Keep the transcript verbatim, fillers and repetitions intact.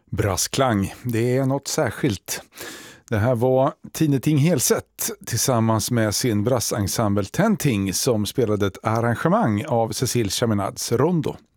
Brassklang, det är något särskilt. Det här var Tine Ting Helset tillsammans med sin brassensemble Tenting som spelade ett arrangemang av Cécile Chaminads Rondo.